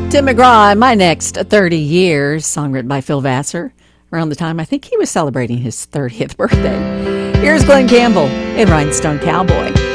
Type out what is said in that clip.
Tim McGraw, My Next 30 Years, song written by Phil Vassar. Around the time I think he was celebrating his 30th birthday. Here's Glenn Campbell in Rhinestone Cowboy.